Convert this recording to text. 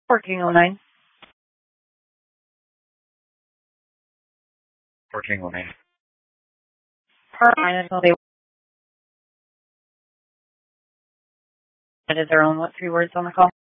1409. 1409. Part until they is their own what 3 words on the call?